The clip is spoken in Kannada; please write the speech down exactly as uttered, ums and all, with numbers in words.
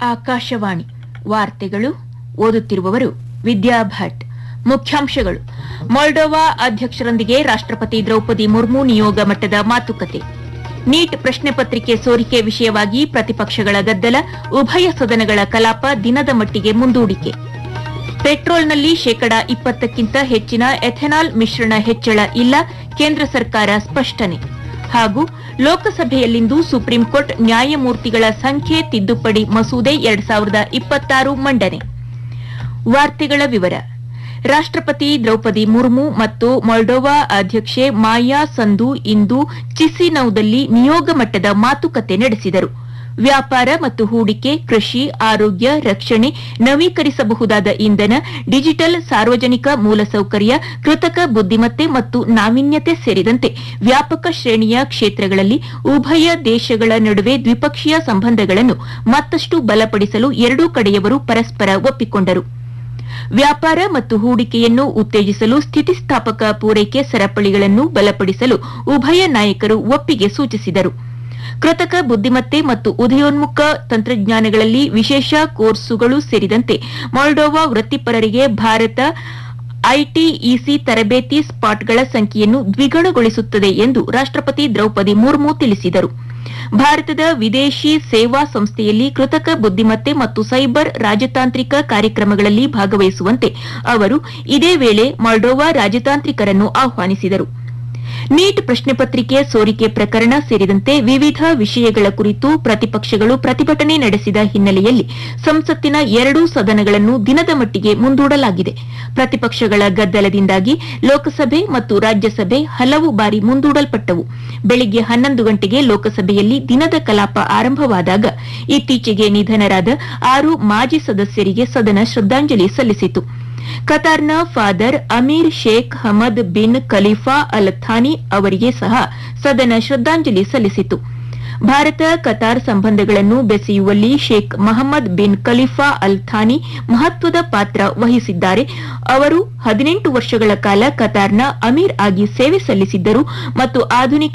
ಆಕಾಶವಾಣಿ ವಾರ್ತೆಗಳು ಓದುತ್ತಿರುವವರು ವಿದ್ಯಾ ಭಟ್. ಮುಖ್ಯಾಂಶಗಳು: ಮೊಲ್ಡೋವಾ ಅಧ್ಯಕ್ಷರೊಂದಿಗೆ ರಾಷ್ಟ್ರಪತಿ ದ್ರೌಪದಿ ಮುರ್ಮು ನಿಯೋಗ ಮಟ್ಟದ ಮಾತುಕತೆ. ನೀಟ್ ಪ್ರಶ್ನೆ ಪತ್ರಿಕೆ ಸೋರಿಕೆ ವಿಷಯವಾಗಿ ಪ್ರತಿಪಕ್ಷಗಳ ಗದ್ದಲ, ಉಭಯ ಸದನಗಳ ಕಲಾಪ ದಿನದ ಮಟ್ಟಿಗೆ ಮುಂದೂಡಿಕೆ. ಪೆಟ್ರೋಲ್ನಲ್ಲಿ ಶೇಕಡಾ ಇಪ್ಪತ್ತಕ್ಕಿಂತ ಹೆಚ್ಚಿನ ಎಥೆನಾಲ್ ಮಿಶ್ರಣ ಹೆಚ್ಚಳ ಇಲ್ಲ, ಕೇಂದ್ರ ಸರ್ಕಾರ ಸ್ಪಷ್ಟನೆ. ಹಾಗೂ ಲೋಕಸಭೆಯಲ್ಲಿಂದು ಸುಪ್ರೀಂಕೋರ್ಟ್ ನ್ಯಾಯಮೂರ್ತಿಗಳ ಸಂಖ್ಯೆ ತಿದ್ದುಪಡಿ ಮಸೂದೆ ಎರಡ್ ಸಾವಿರದ ಇಪ್ಪತ್ತಾರು ಮಂಡನೆ. ವಾರ್ತೆಗಳ ವಿವರ. ರಾಷ್ಟ್ರಪತಿ ದ್ರೌಪದಿ ಮುರ್ಮು ಮತ್ತು ಮೊಲ್ಡೋವಾ ಅಧ್ಯಕ್ಷೆ ಮಾಯಾ ಸಂದು ಇಂದು ಚಿಸಿನೌದಲ್ಲಿ ನಿಯೋಗ ಮಟ್ಟದ ಮಾತುಕತೆ ನಡೆಸಿದರು. ವ್ಯಾಪಾರ ಮತ್ತು ಹೂಡಿಕೆ, ಕೃಷಿ, ಆರೋಗ್ಯ, ರಕ್ಷಣೆ, ನವೀಕರಿಸಬಹುದಾದ ಇಂಧನ, ಡಿಜಿಟಲ್, ಸಾರ್ವಜನಿಕ ಮೂಲಸೌಕರ್ಯ, ಕೃತಕ ಬುದ್ದಿಮತ್ತೆ ಮತ್ತು ನಾವೀನ್ಯತೆ ಸೇರಿದಂತೆ ವ್ಯಾಪಕ ಶ್ರೇಣಿಯ ಕ್ಷೇತ್ರಗಳಲ್ಲಿ ಉಭಯ ದೇಶಗಳ ನಡುವೆ ದ್ವಿಪಕ್ಷೀಯ ಸಂಬಂಧಗಳನ್ನು ಮತ್ತಷ್ಟು ಬಲಪಡಿಸಲು ಎರಡೂ ಕಡೆಯವರು ಪರಸ್ಪರ ಒಪ್ಪಿಕೊಂಡರು. ವ್ಯಾಪಾರ ಮತ್ತು ಹೂಡಿಕೆಯನ್ನು ಉತ್ತೇಜಿಸಲು ಸ್ಥಿತಿಸ್ಥಾಪಕ ಪೂರೈಕೆ ಸರಪಳಿಗಳನ್ನು ಬಲಪಡಿಸಲು ಉಭಯ ನಾಯಕರು ಒಪ್ಪಿಗೆ ಸೂಚಿಸಿದರು. ಕೃತಕ ಬುದ್ದಿಮತ್ತೆ ಮತ್ತು ಉದಯೋನ್ಮುಖ ತಂತ್ರಜ್ಞಾನಗಳಲ್ಲಿ ವಿಶೇಷ ಕೋರ್ಸುಗಳು ಸೇರಿದಂತೆ ಮೊಲ್ಡೋವಾ ವೃತ್ತಿಪರರಿಗೆ ಭಾರತ ಐಟಿಇಸಿ ತರಬೇತಿ ಸ್ಪಾಟ್ಗಳ ಸಂಖ್ಯೆಯನ್ನು ದ್ವಿಗುಣಗೊಳಿಸುತ್ತದೆ ಎಂದು ರಾಷ್ಟ್ರಪತಿ ದ್ರೌಪದಿ ಮುರ್ಮು ತಿಳಿಸಿದರು. ಭಾರತದ ವಿದೇಶಿ ಸೇವಾ ಸಂಸ್ಥೆಯಲ್ಲಿ ಕೃತಕ ಬುದ್ದಿಮತ್ತೆ ಮತ್ತು ಸೈಬರ್ ರಾಜತಾಂತ್ರಿಕ ಕಾರ್ಯಕ್ರಮಗಳಲ್ಲಿ ಭಾಗವಹಿಸುವಂತೆ ಅವರು ಇದೇ ವೇಳೆ ಮೊಲ್ಡೋವಾ ರಾಜತಾಂತ್ರಿಕರನ್ನು ಆಹ್ವಾನಿಸಿದರು. ನೀಟ್ ಪ್ರಶ್ನೆ ಪತ್ರಿಕೆ ಸೋರಿಕೆ ಪ್ರಕರಣ ಸೇರಿದಂತೆ ವಿವಿಧ ವಿಷಯಗಳ ಕುರಿತು ಪ್ರತಿಪಕ್ಷಗಳು ಪ್ರತಿಭಟನೆ ನಡೆಸಿದ ಹಿನ್ನೆಲೆಯಲ್ಲಿ ಸಂಸತ್ತಿನ ಎರಡೂ ಸದನಗಳನ್ನು ದಿನದ ಮಟ್ಟಿಗೆ ಮುಂದೂಡಲಾಗಿದೆ. ಪ್ರತಿಪಕ್ಷಗಳ ಗದ್ದಲದಿಂದಾಗಿ ಲೋಕಸಭೆ ಮತ್ತು ರಾಜ್ಯಸಭೆ ಹಲವು ಬಾರಿ ಮುಂದೂಡಲ್ಪಟ್ಟವು. ಬೆಳಗ್ಗೆ ಹನ್ನೊಂದು ಗಂಟೆಗೆ ಲೋಕಸಭೆಯಲ್ಲಿ ದಿನದ ಕಲಾಪ ಆರಂಭವಾದಾಗ ಇತ್ತೀಚೆಗೆ ನಿಧನರಾದ ಆರು ಮಾಜಿ ಸದಸ್ಯರಿಗೆ ಸದನ ಶ್ರದ್ದಾಂಜಲಿ ಸಲ್ಲಿಸಿತು. ಕತಾರ್ನ father Amir Sheikh Hamad bin Khalifa Al Thani ಅವರಿಗೆ ಸಹ ಸದನ ಶ್ರದ್ದಾಂಜಲಿ ಸಲ್ಲಿಸಿತು. ಭಾರತ ಕತಾರ್ ಸಂಬಂಧಗಳನ್ನು ಬೆಸೆಯುವಲ್ಲಿ Sheikh Mohammed bin Khalifa Al Thani ಮಹತ್ವದ ಪಾತ್ರ ವಹಿಸಿದ್ದಾರೆ. ಅವರು ಹದಿನೆಂಟು ವರ್ಷಗಳ ಕಾಲ ಕತಾರ್ನ ಅಮೀರ್ ಆಗಿ ಸೇವೆ ಸಲ್ಲಿಸಿದ್ದರು ಮತ್ತು ಆಧುನಿಕ